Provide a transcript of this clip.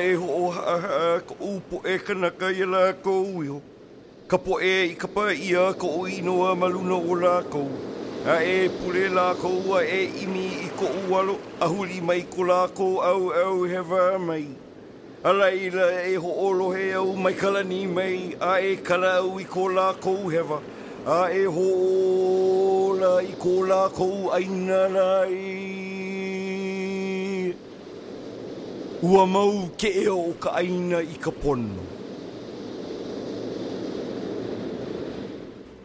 e ho ka upo e kanaka i lākou iho. Ka po e I ka pa ia ka o inoa maluna o lākou. A e pule lākou a e imi I ko ualo, a huli mai ko lākou au hewa mai. A laila e ho olo he au mai kalani mai, a e kala au I ko lākou hewa. A e ho ola I ko lākou aina lai. Ua mau ke ea o ka aina I ka pono.